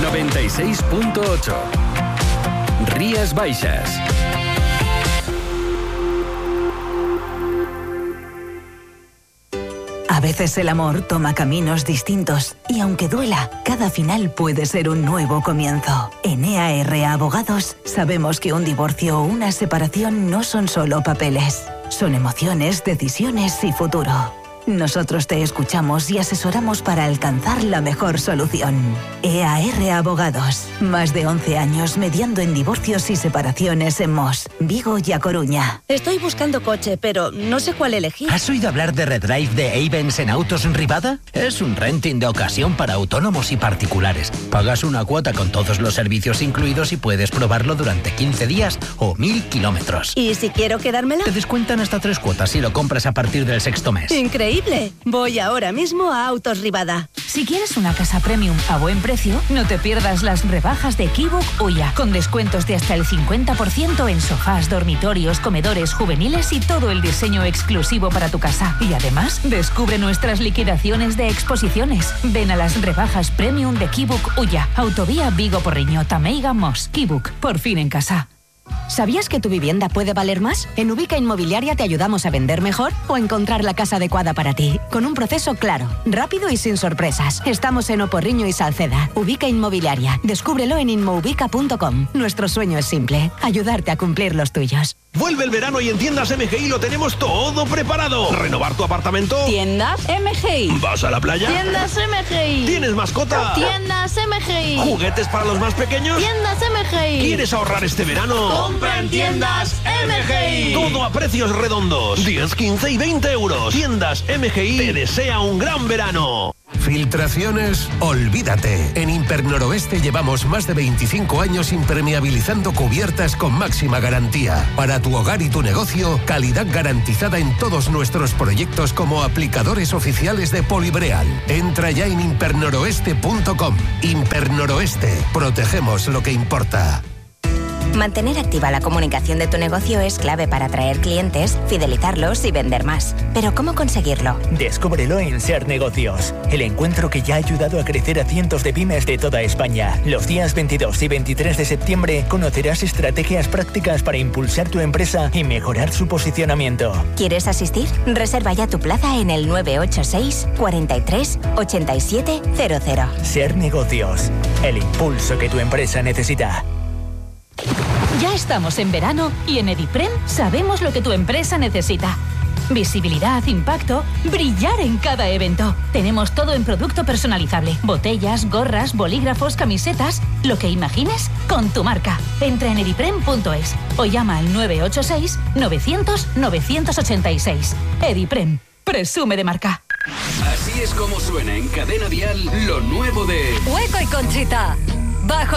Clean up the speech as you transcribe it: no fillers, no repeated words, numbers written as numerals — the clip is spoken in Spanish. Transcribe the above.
96.8. Rías Baixas. A veces el amor toma caminos distintos y aunque duela, cada final puede ser un nuevo comienzo. En EAR Abogados sabemos que un divorcio o una separación no son solo papeles, son emociones, decisiones y futuro. Nosotros te escuchamos y asesoramos para alcanzar la mejor solución. EAR Abogados. Más de 11 años mediando en divorcios y separaciones en Mos, Vigo y A Coruña. Estoy buscando coche, pero no sé cuál elegir. ¿Has oído hablar de Redrive de Ayvens en Autos Rivada? Es un renting de ocasión para autónomos y particulares. Pagas una cuota con todos los servicios incluidos y puedes probarlo durante 15 días o 1000 kilómetros. ¿Y si quiero quedármela? Te descuentan hasta 3 cuotas si lo compras a partir del 6º mes. ¡Increíble! Voy ahora mismo a Autos Rivada. Si quieres una casa premium a buen precio, no te pierdas las rebajas de Kibuk Ulla, con descuentos de hasta el 50% en sofás, dormitorios, comedores juveniles y todo el diseño exclusivo para tu casa. Y además, descubre nuestras liquidaciones de exposiciones. Ven a las rebajas premium de Kibuk Ulla, Autovía Vigo-Porriño, Tameiga, Mos. Kibuk, por fin en casa. ¿Sabías que tu vivienda puede valer más? En Ubica Inmobiliaria te ayudamos a vender mejor o encontrar la casa adecuada para ti, con un proceso claro, rápido y sin sorpresas. Estamos en Oporriño y Salceda. Ubica Inmobiliaria. Descúbrelo en inmoubica.com. Nuestro sueño es simple, ayudarte a cumplir los tuyos. Vuelve el verano y en Tiendas MGI lo tenemos todo preparado. ¿Renovar tu apartamento? Tiendas MGI. ¿Vas a la playa? Tiendas MGI. ¿Tienes mascota? Tiendas MGI. ¿Juguetes para los más pequeños? Tiendas MGI. ¿Quieres ahorrar este verano? ¡Compra en Tiendas MGI! Todo a precios redondos. 10, 15 y 20 euros. Tiendas MGI te desea un gran verano. Filtraciones, olvídate. En Impernoroeste llevamos más de 25 años impermeabilizando cubiertas con máxima garantía. Para tu hogar y tu negocio, calidad garantizada en todos nuestros proyectos como aplicadores oficiales de Polibreal. Entra ya en impernoroeste.com. Impernoroeste. Protegemos lo que importa. Mantener activa la comunicación de tu negocio es clave para atraer clientes, fidelizarlos y vender más. Pero ¿cómo conseguirlo? Descúbrelo en Ser Negocios, el encuentro que ya ha ayudado a crecer a cientos de pymes de toda España. Los días 22 y 23 de septiembre conocerás estrategias prácticas para impulsar tu empresa y mejorar su posicionamiento. ¿Quieres asistir? Reserva ya tu plaza en el 986 43 87 00. Ser Negocios, el impulso que tu empresa necesita. Ya estamos en verano y en Ediprem sabemos lo que tu empresa necesita. Visibilidad, impacto, brillar en cada evento. Tenemos todo en producto personalizable. Botellas, gorras, bolígrafos, camisetas, lo que imagines con tu marca. Entra en ediprem.es o llama al 986 900 986. Ediprem, presume de marca. Así es como suena en Cadena Dial lo nuevo de Hueco y Conchita. Bajo